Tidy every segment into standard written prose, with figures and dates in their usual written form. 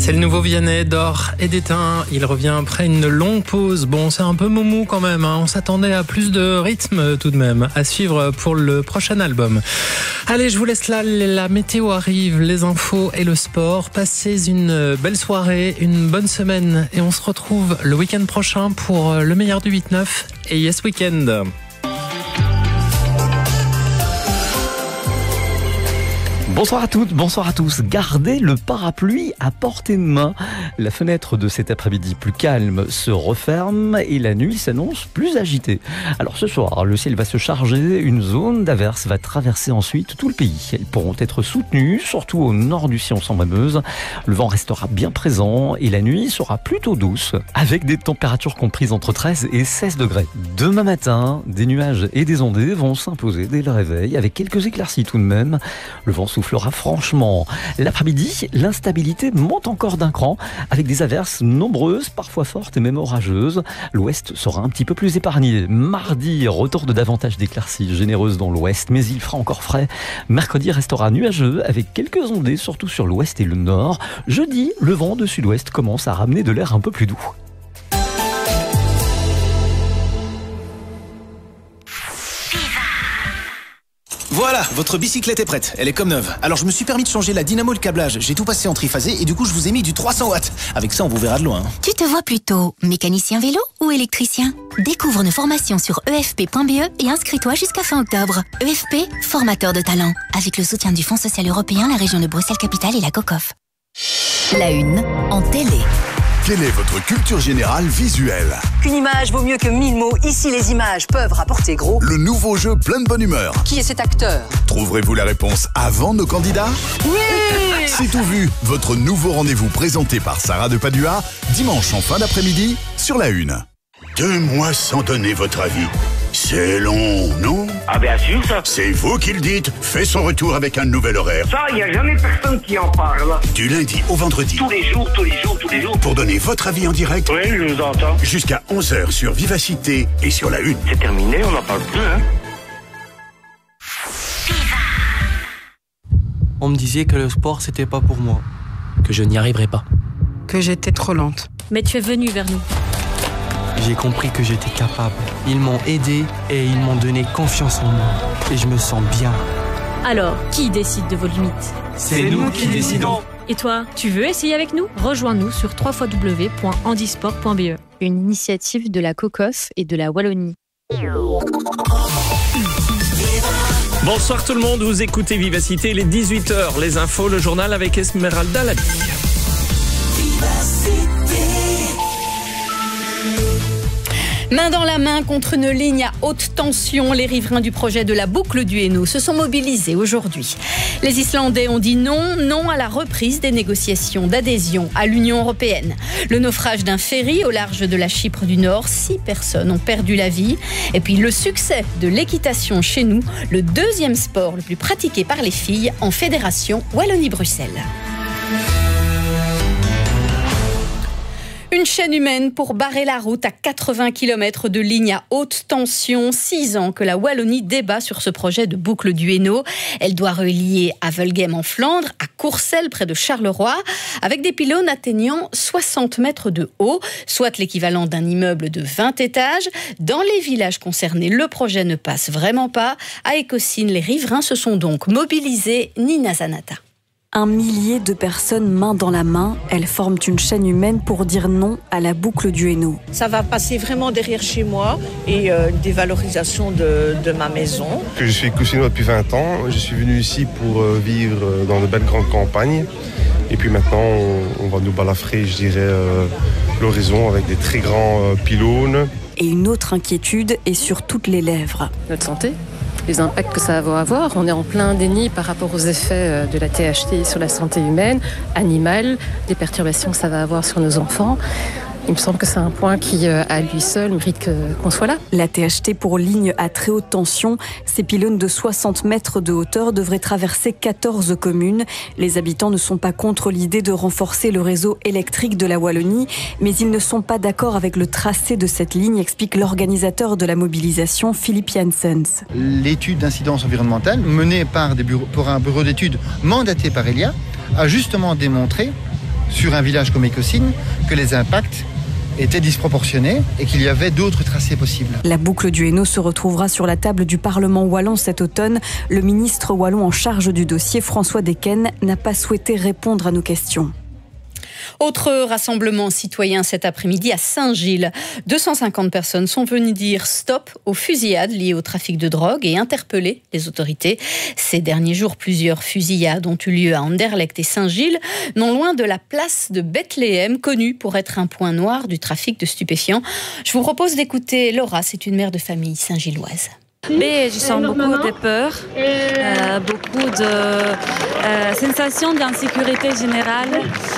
C'est le nouveau Vianney d'Or et d'Éteint. Il revient après une longue pause. Bon, c'est un peu moumou quand même. On s'attendait à plus de rythme tout de même. À suivre pour le prochain album. Allez, je vous laisse là. La météo arrive, les infos et le sport. Passez une belle soirée, une bonne semaine. Et on se retrouve le week-end prochain pour le meilleur du 8-9 et Yes Weekend. Bonsoir à toutes, bonsoir à tous. Gardez le parapluie à portée de main. La fenêtre de cet après-midi plus calme se referme et la nuit s'annonce plus agitée. Alors ce soir, le ciel va se charger, une zone d'averse va traverser ensuite tout le pays. Elles pourront être soutenues, surtout au nord du Sion-en-Meuse. Le vent restera bien présent et la nuit sera plutôt douce, avec des températures comprises entre 13 et 16 degrés. Demain matin, des nuages et des ondées vont s'imposer dès le réveil, avec quelques éclaircies tout de même. Le vent soufflera franchement. L'après-midi, l'instabilité monte encore d'un cran, avec des averses nombreuses, parfois fortes et même orageuses. L'ouest sera un petit peu plus épargné. Mardi, retour de davantage d'éclaircies généreuses dans l'ouest, mais il fera encore frais. Mercredi restera nuageux, avec quelques ondées, surtout sur l'ouest et le nord. Jeudi, le vent de sud-ouest commence à ramener de l'air un peu plus doux. Voilà, votre bicyclette est prête, elle est comme neuve. Alors je me suis permis de changer la dynamo et le câblage. J'ai tout passé en triphasé et du coup je vous ai mis du 300 watts. Avec ça on vous verra de loin. Tu te vois plutôt mécanicien vélo ou électricien? Découvre nos formations sur efp.be et inscris-toi jusqu'à fin octobre. EFP, formateur de talent. Avec le soutien du Fonds social européen, la région de Bruxelles-Capitale et la COCOF. La une en télé. Quelle est votre culture générale visuelle? Qu'une image vaut mieux que 1000 mots. Ici, les images peuvent rapporter gros. Le nouveau jeu plein de bonne humeur. Qui est cet acteur? Trouverez-vous la réponse avant nos candidats? Oui! C'est tout vu, votre nouveau rendez-vous présenté par Sarah de Padua, dimanche en fin d'après-midi, sur la Une. 2 mois sans donner votre avis. C'est long, non? Ah bien sûr, ça. C'est vous qui le dites. Fait son retour avec un nouvel horaire. Ça, il n'y a jamais personne qui en parle. Du lundi au vendredi. Tous les jours. Pour donner votre avis en direct. Oui, je vous entends. Jusqu'à 11h sur Vivacité et sur la Une. C'est terminé, on n'en parle plus, hein. On me disait que le sport, c'était pas pour moi. Que je n'y arriverais pas. Que j'étais trop lente. Mais tu es venu vers nous. J'ai compris que j'étais capable. Ils m'ont aidé et ils m'ont donné confiance en moi. Et je me sens bien. Alors, qui décide de vos limites? C'est nous qui décidons. Et toi, tu veux essayer avec nous? Rejoins-nous sur www.handisport.be. Une initiative de la COCOF et de la Wallonie. Bonsoir tout le monde, vous écoutez Vivacité, il est 18h, les infos, le journal avec Esmeralda Labi. Main dans la main contre une ligne à haute tension, les riverains du projet de la boucle du Hainaut se sont mobilisés aujourd'hui. Les Islandais ont dit non à la reprise des négociations d'adhésion à l'Union européenne. Le naufrage d'un ferry au large de la Chypre du Nord, 6 personnes ont perdu la vie. Et puis le succès de l'équitation chez nous, le deuxième sport le plus pratiqué par les filles en fédération Wallonie-Bruxelles. Une chaîne humaine pour barrer la route à 80 km de ligne à haute tension. 6 ans que la Wallonie débat sur ce projet de boucle du Hainaut. Elle doit relier Avelgem en Flandre à Courcelles près de Charleroi avec des pylônes atteignant 60 mètres de haut, soit l'équivalent d'un immeuble de 20 étages. Dans les villages concernés, le projet ne passe vraiment pas. À Écosine, les riverains se sont donc mobilisés. Nina Zanata. 1 millier de personnes main dans la main, elles forment une chaîne humaine pour dire non à la boucle du Hainaut. Ça va passer vraiment derrière chez moi et une dévalorisation de ma maison. Je suis Coussinois depuis 20 ans, je suis venu ici pour vivre dans de belles grandes campagnes. Et puis maintenant, on va nous balafrer, je dirais, l'horizon avec des très grands pylônes. Et une autre inquiétude est sur toutes les lèvres. Notre santé, les impacts que ça va avoir. On est en plein déni par rapport aux effets de la THT sur la santé humaine, animale, des perturbations que ça va avoir sur nos enfants. Il me semble que c'est un point qui, à lui seul, mérite qu'on soit là. La THT pour ligne à très haute tension, ces pylônes de 60 mètres de hauteur devraient traverser 14 communes. Les habitants ne sont pas contre l'idée de renforcer le réseau électrique de la Wallonie, mais ils ne sont pas d'accord avec le tracé de cette ligne, explique l'organisateur de la mobilisation, Philippe Janssens. L'étude d'incidence environnementale menée par un bureau d'études mandaté par Elia a justement démontré sur un village comme Écosine que les impacts étaient disproportionnés et qu'il y avait d'autres tracés possibles. La boucle du Hainaut se retrouvera sur la table du Parlement wallon cet automne. Le ministre wallon en charge du dossier, François Decken, n'a pas souhaité répondre à nos questions. Autre rassemblement citoyen cet après-midi à Saint-Gilles. 250 personnes sont venues dire stop aux fusillades liées au trafic de drogue et interpeller les autorités. Ces derniers jours, plusieurs fusillades ont eu lieu à Anderlecht et Saint-Gilles, non loin de la place de Bethléem, connue pour être un point noir du trafic de stupéfiants. Je vous propose d'écouter Laura, c'est une mère de famille saint-gilloise. Mais je sens beaucoup de peur, beaucoup de sensations d'insécurité générale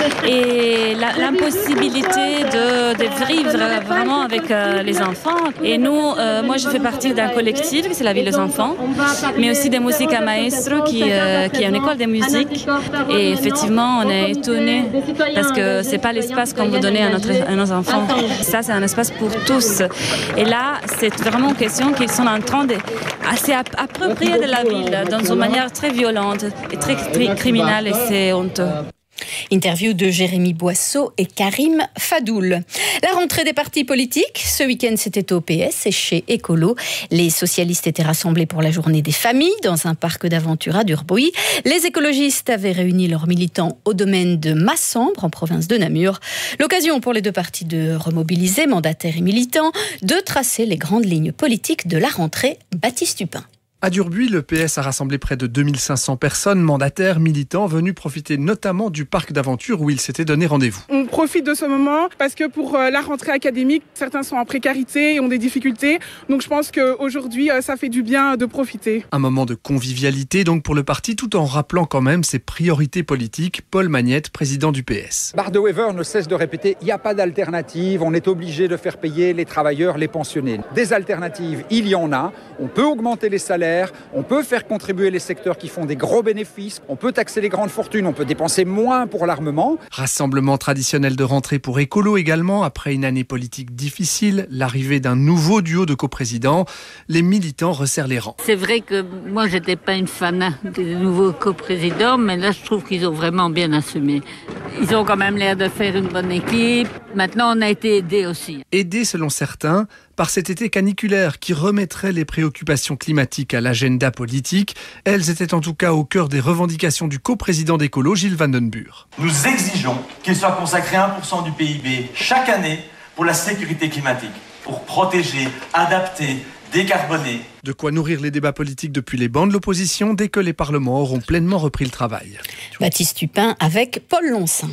et l'impossibilité de vivre vraiment avec les enfants. Et nous, moi je fais partie d'un collectif, c'est la Ville des Enfants, mais aussi de Musica Maestro qui est une école de musique. Et effectivement, on est étonnés parce que c'est pas l'espace qu'on veut donner à nos enfants. Ça, c'est un espace pour tous. Et là, c'est vraiment une question qu'ils sont en train de assez approprié de la ville, dans une manière très violente et très criminelle, et c'est honteux. Interview de Jérémy Boisseau et Karim Fadoul. La rentrée des partis politiques, ce week-end c'était au PS et chez Écolo. Les socialistes étaient rassemblés pour la journée des familles dans un parc d'aventure à Durbuy. Les écologistes avaient réuni leurs militants au domaine de Massembre en province de Namur. L'occasion pour les deux partis de remobiliser mandataires et militants, de tracer les grandes lignes politiques de la rentrée. Baptiste Dupin. À Durbuy, le PS a rassemblé près de 2500 personnes, mandataires, militants, venus profiter notamment du parc d'aventure où ils s'étaient donné rendez-vous. On profite de ce moment parce que pour la rentrée académique, certains sont en précarité et ont des difficultés. Donc je pense qu'aujourd'hui, ça fait du bien de profiter. Un moment de convivialité donc pour le parti, tout en rappelant quand même ses priorités politiques. Paul Magnette, président du PS. Bart de Wever ne cesse de répéter, il n'y a pas d'alternative, on est obligé de faire payer les travailleurs, les pensionnés. Des alternatives, il y en a. On peut augmenter les salaires, on peut faire contribuer les secteurs qui font des gros bénéfices, on peut taxer les grandes fortunes, on peut dépenser moins pour l'armement. Rassemblement traditionnel de rentrée pour Écolo également, après une année politique difficile, l'arrivée d'un nouveau duo de coprésidents, les militants resserrent les rangs. C'est vrai que moi j'étais pas une fan des nouveaux coprésidents, mais là je trouve qu'ils ont vraiment bien assumé. Ils ont quand même l'air de faire une bonne équipe. Maintenant on a été aidés aussi. Aidés selon certains par cet été caniculaire qui remettrait les préoccupations climatiques à l'agenda politique. Elles étaient en tout cas au cœur des revendications du coprésident d'Écolo, Gilles Vandenbuur. Nous exigeons qu'il soit consacré 1% du PIB chaque année pour la sécurité climatique, pour protéger, adapter, décarboner. De quoi nourrir les débats politiques depuis les bancs de l'opposition dès que les parlements auront pleinement repris le travail. Baptiste Dupin avec Paul Lonsin.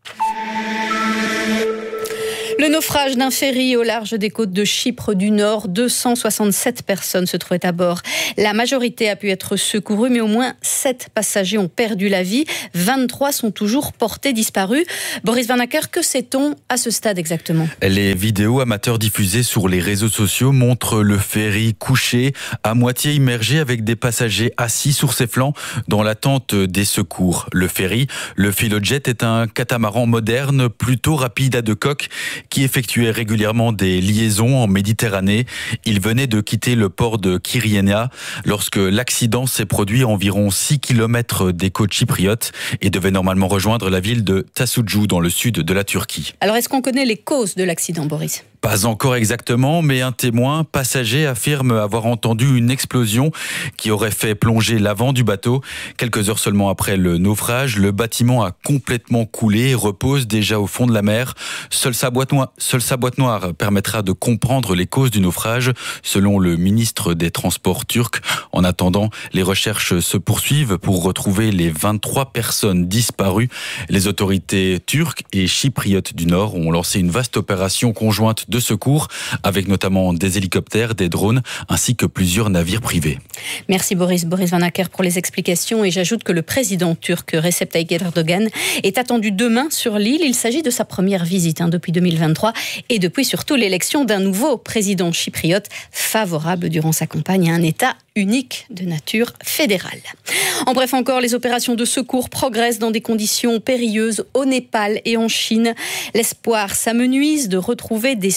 Le naufrage d'un ferry au large des côtes de Chypre du Nord, 267 personnes se trouvaient à bord. La majorité a pu être secourue, mais au moins 7 passagers ont perdu la vie. 23 sont toujours portés disparus. Boris Van Acker, que sait-on à ce stade exactement ? Les vidéos amateurs diffusées sur les réseaux sociaux montrent le ferry couché, à moitié immergé avec des passagers assis sur ses flancs dans l'attente des secours. Le ferry, le Philojet, est un catamaran moderne, plutôt rapide à deux coques, qui effectuait régulièrement des liaisons en Méditerranée. Il venait de quitter le port de Kyrenia lorsque l'accident s'est produit à environ 6 km des côtes chypriotes et devait normalement rejoindre la ville de Tasucu dans le sud de la Turquie. Alors est-ce qu'on connaît les causes de l'accident, Boris ? Pas encore exactement, mais un témoin passager affirme avoir entendu une explosion qui aurait fait plonger l'avant du bateau. Quelques heures seulement après le naufrage, le bâtiment a complètement coulé et repose déjà au fond de la mer. Seule sa boîte noire permettra de comprendre les causes du naufrage, selon le ministre des Transports turc. En attendant, les recherches se poursuivent pour retrouver les 23 personnes disparues. Les autorités turques et chypriotes du Nord ont lancé une vaste opération conjointe de secours, avec notamment des hélicoptères, des drones, ainsi que plusieurs navires privés. Merci Boris Van Acker pour les explications. Et j'ajoute que le président turc Recep Tayyip Erdogan est attendu demain sur l'île. Il s'agit de sa première visite depuis 2023 et depuis surtout l'élection d'un nouveau président chypriote favorable durant sa campagne à un État unique de nature fédérale. En bref encore, les opérations de secours progressent dans des conditions périlleuses au Népal et en Chine. L'espoir s'amenuise de retrouver des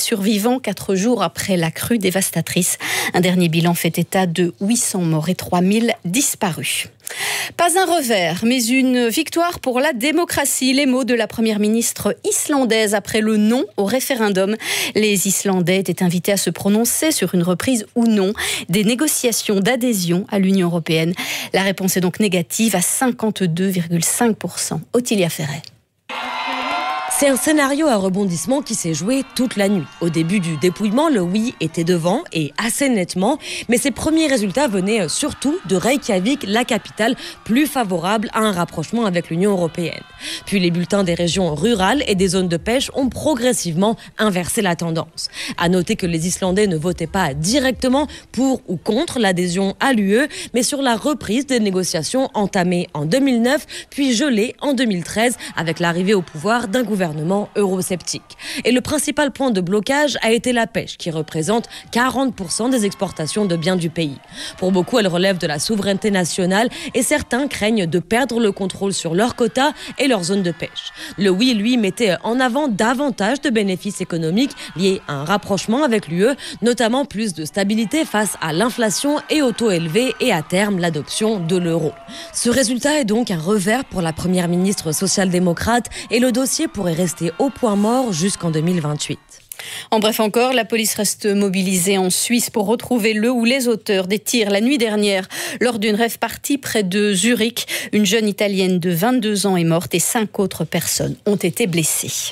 survivants 4 jours après la crue dévastatrice. Un dernier bilan fait état de 800 morts et 3000 disparus. Pas un revers, mais une victoire pour la démocratie. Les mots de la première ministre islandaise après le non au référendum. Les Islandais étaient invités à se prononcer sur une reprise ou non des négociations d'adhésion à l'Union européenne. La réponse est donc négative à 52,5%. Ottilia Ferret. C'est un scénario à rebondissement qui s'est joué toute la nuit. Au début du dépouillement, le oui était devant et assez nettement, mais ses premiers résultats venaient surtout de Reykjavik, la capitale, plus favorable à un rapprochement avec l'Union européenne. Puis les bulletins des régions rurales et des zones de pêche ont progressivement inversé la tendance. À noter que les Islandais ne votaient pas directement pour ou contre l'adhésion à l'UE, mais sur la reprise des négociations entamées en 2009, puis gelées en 2013 avec l'arrivée au pouvoir d'un gouvernement eurosceptique. Et le principal point de blocage a été la pêche, qui représente 40% des exportations de biens du pays. Pour beaucoup, elle relève de la souveraineté nationale et certains craignent de perdre le contrôle sur leurs quotas et leurs zones de pêche. Le oui, lui, mettait en avant davantage de bénéfices économiques liés à un rapprochement avec l'UE, notamment plus de stabilité face à l'inflation et au taux élevé et à terme l'adoption de l'euro. Ce résultat est donc un revers pour la première ministre social-démocrate et le dossier pourrait rester au point mort jusqu'en 2028. En bref encore, la police reste mobilisée en Suisse pour retrouver le ou les auteurs des tirs la nuit dernière lors d'une rave-party près de Zurich. Une jeune Italienne de 22 ans est morte et 5 autres personnes ont été blessées.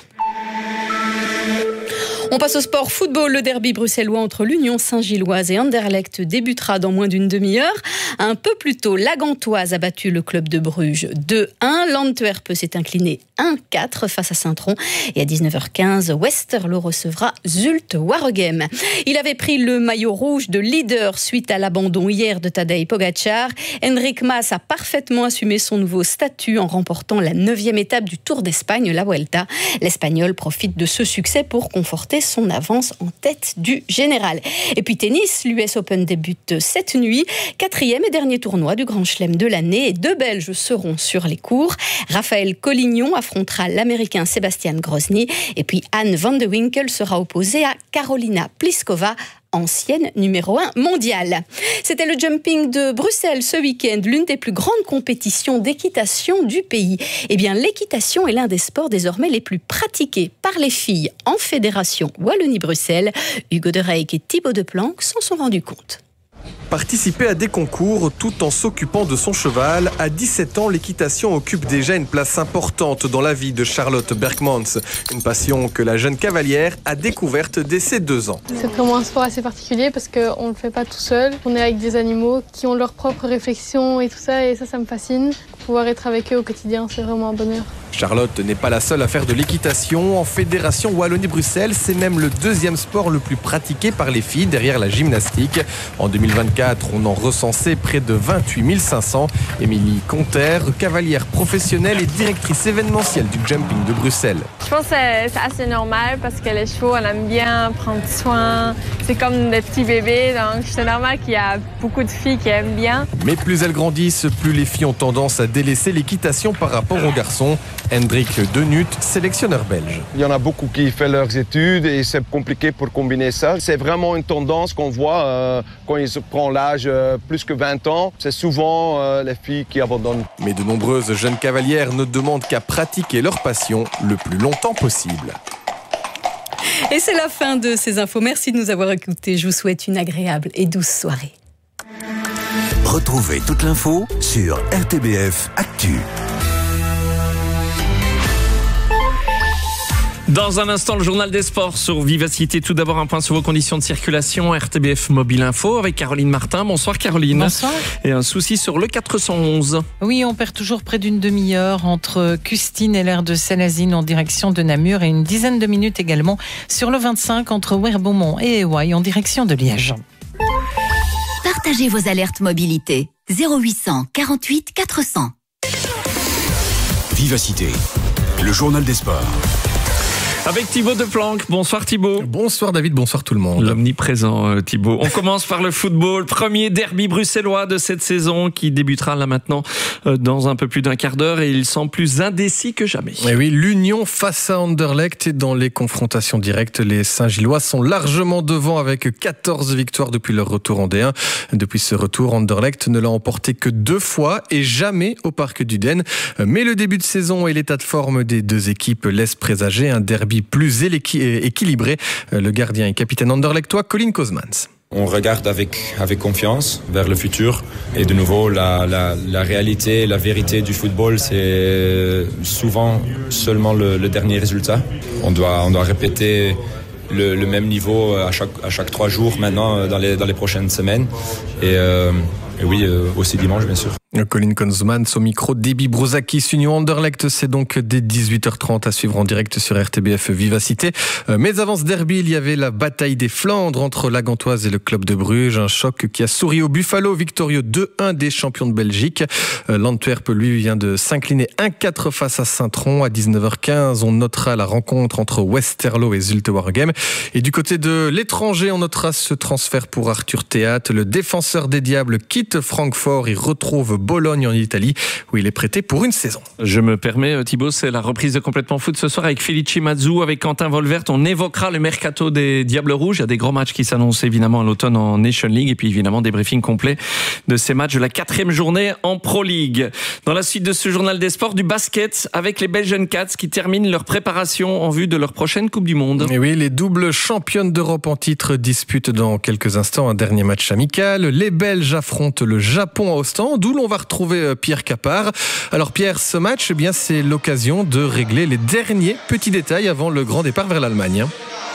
On passe au sport football. Le derby bruxellois entre l'Union Saint-Gilloise et Anderlecht débutera dans moins d'une demi-heure. Un peu plus tôt, la Gantoise a battu le club de Bruges 2-1. L'Antwerp s'est incliné 1-4 face à Saint-Tron. Et à 19h15, Westerlo recevra Zulte Waregem. Il avait pris le maillot rouge de leader suite à l'abandon hier de Tadej Pogačar. Enric Mas a parfaitement assumé son nouveau statut en remportant la 9e étape du Tour d'Espagne, la Vuelta. L'Espagnol profite de ce succès pour conforter son avance en tête du général. Et puis tennis, l'US Open débute cette nuit. 4e et dernier tournoi du Grand Chelem de l'année. Et 2 Belges seront sur les cours. Raphaël Collignon affrontera l'Américain Sébastien Grozny. Et puis Anne van de Winkel sera opposée à Karolina Pliskova, ancienne numéro 1 mondiale. C'était le jumping de Bruxelles ce week-end, l'une des plus grandes compétitions d'équitation du pays. Eh bien, l'équitation est l'un des sports désormais les plus pratiqués par les filles en fédération Wallonie-Bruxelles. Hugo de Reyck et Thibaut Deplanck s'en sont rendus compte. Participer à des concours tout en s'occupant de son cheval. À 17 ans, l'équitation occupe déjà une place importante dans la vie de Charlotte Berkmans. Une passion que la jeune cavalière a découverte dès ses 2 ans. C'est vraiment un sport assez particulier parce qu'on ne le fait pas tout seul. On est avec des animaux qui ont leurs propres réflexions et tout ça, et ça me fascine. Pouvoir être avec eux au quotidien, c'est vraiment un bonheur. Charlotte n'est pas la seule à faire de l'équitation. En fédération Wallonie-Bruxelles, c'est même le 2e sport le plus pratiqué par les filles derrière la gymnastique. En 2024, on en recensait près de 28 500. Émilie Conter, cavalière professionnelle et directrice événementielle du jumping de Bruxelles. Je pense que c'est assez normal parce que les chevaux, on aime bien prendre soin. C'est comme des petits bébés, donc c'est normal qu'il y a beaucoup de filles qui aiment bien. Mais plus elles grandissent, plus les filles ont tendance à délaisser l'équitation par rapport aux garçons. Hendrik Denut, sélectionneur belge. Il y en a beaucoup qui font leurs études et c'est compliqué pour combiner ça. C'est vraiment une tendance qu'on voit quand ils prennent l'âge plus que 20 ans. C'est souvent les filles qui abandonnent. Mais de nombreuses jeunes cavalières ne demandent qu'à pratiquer leur passion le plus longtemps possible. Et c'est la fin de ces infos. Merci de nous avoir écoutés. Je vous souhaite une agréable et douce soirée. Retrouvez toute l'info sur RTBF Actu. Dans un instant, le journal des sports sur Vivacité. Tout d'abord, un point sur vos conditions de circulation. RTBF Mobile Info avec Caroline Martin. Bonsoir Caroline. Bonsoir. Et un souci sur le 411. Oui, on perd toujours près d'une demi-heure entre Custine et l'aire de Salazine en direction de Namur et une dizaine de minutes également sur le 25 entre Werbomont et Éouaille en direction de Liège. Partagez vos alertes mobilité. 0800 48 400. Vivacité, le journal des sports. Avec Thibaut Deplanque. Bonsoir Thibaut. Bonsoir David, bonsoir tout le monde. L'omniprésent Thibaut. On commence par le football. Premier derby bruxellois de cette saison qui débutera là maintenant dans un peu plus d'un quart d'heure et il semble plus indécis que jamais. Et oui, l'Union face à Anderlecht et dans les confrontations directes, les Saint-Gillois sont largement devant avec 14 victoires depuis leur retour en D1. Depuis ce retour, Anderlecht ne l'a emporté que 2 fois et jamais au Parc du Den. Mais le début de saison et l'état de forme des deux équipes laissent présager un derby plus équilibré. Le gardien et capitaine anderlechtois, Colin Kozmans. On regarde avec confiance vers le futur. Et de nouveau, la réalité, la vérité du football, c'est souvent seulement le dernier résultat. On doit répéter le même niveau à chaque 3 jours maintenant dans les prochaines semaines. Et oui, aussi dimanche, bien sûr. Colin Kozmans au micro d'Ebi Brouzakis. Union Anderlecht, c'est donc dès 18h30 à suivre en direct sur RTBF Vivacité. Mais avant ce derby, il y avait la bataille des Flandres entre la Gantoise et le club de Bruges. Un choc qui a souri au Buffalo, victorieux 2-1 des champions de Belgique. L'Antwerp, lui, vient de s'incliner 1-4 face à Saint-Tron. À 19h15, on notera la rencontre entre Westerlo et Zulte Waregem. Et du côté de l'étranger, on notera ce transfert pour Arthur Théat. Le défenseur des Diables quitte Francfort et retrouve Bologne en Italie où il est prêté pour une saison. Je me permets Thibaut, c'est la reprise de Complètement Foot ce soir avec Felici Mazzu, avec Quentin Volvert. On évoquera le mercato des Diables Rouges. Il y a des grands matchs qui s'annoncent évidemment à l'automne en Nation League et puis évidemment des briefings complets de ces matchs de la 4e journée en Pro League. Dans la suite de ce journal des sports, du basket avec les Belgian Cats qui terminent leur préparation en vue de leur prochaine Coupe du Monde. Et oui, les doubles championnes d'Europe en titre disputent dans quelques instants un dernier match amical. Les Belges affrontent le Japon à Ostende, où l'on va retrouver Pierre Capard. Alors Pierre, ce match, eh bien, c'est l'occasion de régler les derniers petits détails avant le grand départ vers l'Allemagne.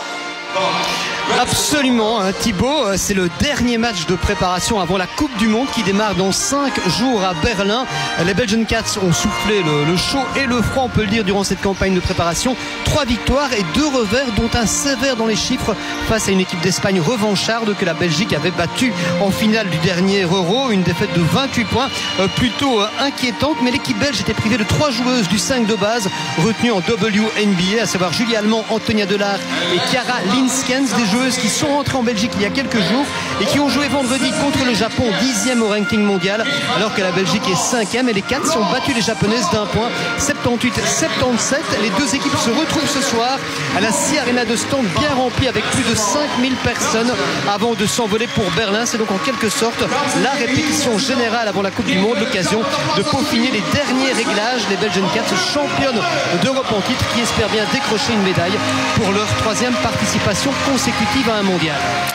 Absolument, Thibaut, c'est le dernier match de préparation avant la Coupe du Monde qui démarre dans 5 jours à Berlin. Les Belgian Cats ont soufflé le chaud et le froid, on peut le dire, durant cette campagne de préparation. 3 victoires et 2 revers, dont un sévère dans les chiffres face à une équipe d'Espagne revancharde que la Belgique avait battue en finale du dernier Euro. Une défaite de 28 points, plutôt inquiétante, mais l'équipe belge était privée de 3 joueuses du 5 de base retenues en WNBA, à savoir Julie Allemand, Antonia Delard et Chiara Linskens, des joueuses qui sont rentrées en Belgique il y a quelques jours et qui ont joué vendredi contre le Japon, 10e au ranking mondial, alors que la Belgique est 5e et les Cats ont battu les Japonaises d'1 point, 78-77. Les deux équipes se retrouvent ce soir à la Sea Arena de Stand, bien remplie avec plus de 5000 personnes avant de s'envoler pour Berlin. C'est donc en quelque sorte la répétition générale avant la Coupe du Monde, l'occasion de peaufiner les derniers réglages. Les Belgian Cats, championnes d'Europe en titre, qui espèrent bien décrocher une médaille pour leur 3e participation consécutive à un mondial.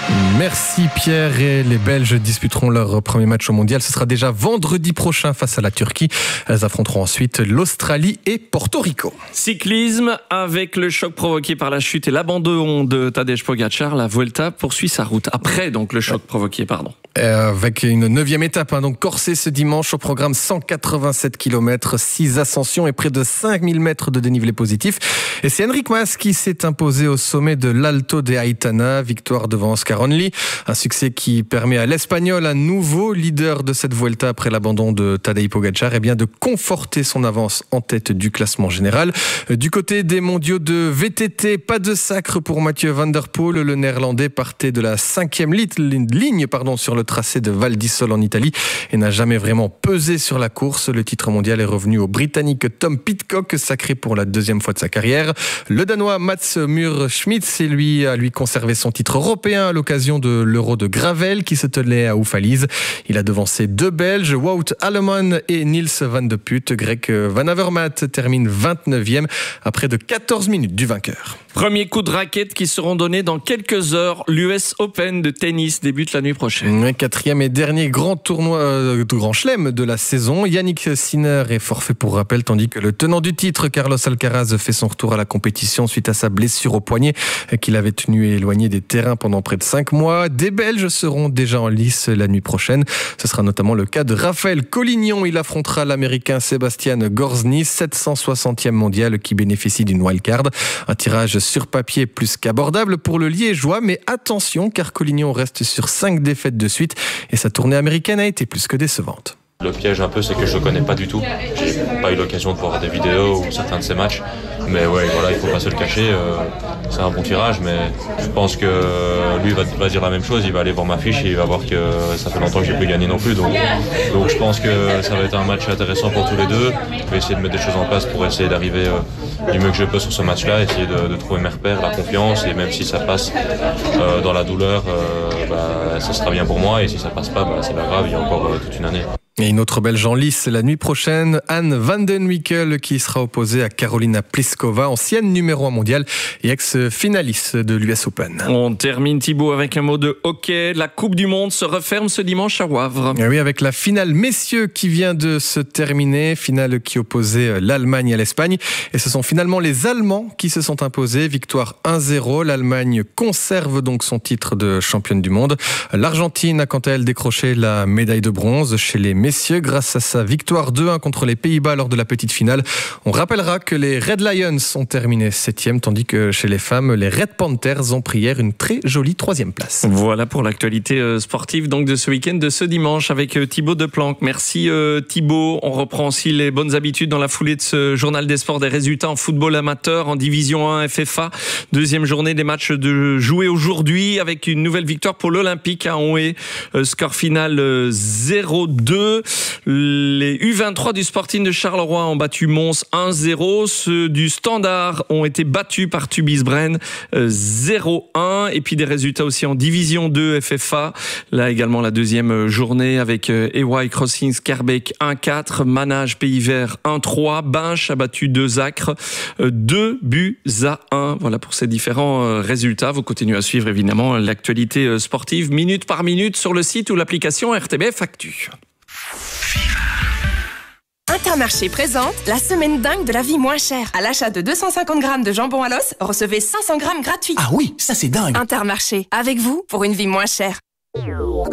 Merci Pierre. Et les Belges disputeront leur premier match au mondial. Ce sera déjà vendredi prochain face à la Turquie. Elles affronteront ensuite l'Australie et Porto Rico. Cyclisme, avec le choc provoqué par la chute et l'abandon de Tadej Pogacar, la Vuelta poursuit sa route. Après donc le choc provoqué, pardon. Avec une 9e étape, donc corsée ce dimanche, au programme 187 km, 6 ascensions et près de 5000 mètres de dénivelé positif. Et c'est Enric Mas qui s'est imposé au sommet de l'Alto de Aitana, victoire devant Oscar Onley. Un succès qui permet à l'Espagnol, un nouveau leader de cette Vuelta après l'abandon de Tadej Pogacar, de conforter son avance en tête du classement général. Du côté des mondiaux de VTT, pas de sacre pour Mathieu Van Der Poel. Le Néerlandais partait de la 5e ligne sur le tracé de Val d'Isole en Italie et n'a jamais vraiment pesé sur la course. Le titre mondial est revenu au Britannique Tom Pidcock, sacré pour la 2e fois de sa carrière. Le Danois Mats Mur-Schmitz a lui conservé son titre européen à l'occasion de l'Euro de Gravel qui se tenait à Oufalise. Il a devancé 2 Belges, Wout Allemann et Niels van de Putte. Greg Van Avermaet termine 29e à près de 14 minutes du vainqueur. Premier coup de raquette qui seront donnés dans quelques heures. L'US Open de tennis débute la nuit prochaine. 4e et dernier grand tournoi, grand chelem de la saison. Yannick Sinner est forfait pour rappel, tandis que le tenant du titre, Carlos Alcaraz, fait son retour à la compétition suite à sa blessure au poignet qu'il avait tenu éloigné des terrains pendant près de 5 mois. Des Belges seront déjà en lice la nuit prochaine. Ce sera notamment le cas de Raphaël Collignon. Il affrontera l'Américain Sebastian Gorzny, 760e mondial, qui bénéficie d'une wildcard. Un tirage sur papier plus qu'abordable pour le Liégeois, mais attention car Collignon reste sur 5 défaites de suite et sa tournée américaine a été plus que décevante. Le piège un peu, c'est que je le connais pas du tout. J'ai pas eu l'occasion de voir des vidéos ou certains de ses matchs. Mais ouais, voilà, il faut pas se le cacher. C'est un bon tirage, mais je pense que lui va dire la même chose. Il va aller voir ma fiche et il va voir que ça fait longtemps que j'ai plus gagné non plus. Donc je pense que ça va être un match intéressant pour tous les deux. Je vais essayer de mettre des choses en place pour essayer d'arriver du mieux que je peux sur ce match-là, essayer de trouver mes repères, la confiance, et même si ça passe dans la douleur, ça sera bien pour moi, et si ça passe pas, c'est pas grave, il y a encore toute une année. Et une autre Belge en lice la nuit prochaine, Anne van den Wickel, qui sera opposée à Karolina Pliskova, ancienne numéro 1 mondiale et ex-finaliste de l'US Open. On termine, Thibaut, avec un mot de hockey. La Coupe du Monde se referme ce dimanche à Wavre. Et oui, avec la finale messieurs qui vient de se terminer, finale qui opposait l'Allemagne à l'Espagne. Et ce sont finalement les Allemands qui se sont imposés, victoire 1-0. L'Allemagne conserve donc son titre de championne du monde. L'Argentine a quant à elle décroché la médaille de bronze chez les messieurs grâce à sa victoire 2-1 contre les Pays-Bas lors de la petite finale. On rappellera que les Red Lions ont terminé 7e, tandis que chez les femmes, les Red Panthers ont pris hier une très jolie 3e place. Voilà pour l'actualité sportive donc de ce week-end, de ce dimanche, avec Thibaut Deplanque. Merci Thibaut. On reprend aussi les bonnes habitudes dans la foulée de ce journal des sports, des résultats en football amateur, en division 1 FFA. Deuxième journée des matchs de jouer aujourd'hui avec une nouvelle victoire pour l'Olympique à Onhé. Score final 0-2. Les U23 du Sporting de Charleroi ont battu Mons 1-0. Ceux du Standard ont été battus par Tubize-Brennes 0-1. Et puis des résultats aussi en Division 2 FFA. Là également la deuxième journée avec EY Crossing Scarbeck 1-4. Manage Pays Vert 1-3. Binche a battu 2 Acres 2-1. Voilà pour ces différents résultats. Vous continuez à suivre évidemment l'actualité sportive minute par minute sur le site ou l'application RTBF Actu. Intermarché présente la semaine dingue de la vie moins chère. À l'achat de 250 grammes de jambon à l'os, recevez 500 grammes gratuits. Ah oui, ça c'est dingue. Intermarché, avec vous pour une vie moins chère.